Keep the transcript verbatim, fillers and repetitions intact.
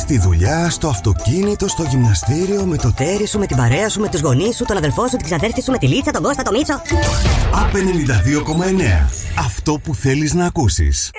Στη δουλειά, στο αυτοκίνητο, στο γυμναστήριο, με το τέρι σου, με την παρέα σου, με τους γονείς σου, τον αδελφό σου, την ξαδέρφη σου, με τη Λίτσα, τον Κώστα, τον Μίτσο. Απ' ενενήντα δύο κόμμα εννέα. Αυτό που θέλεις να ακούσεις.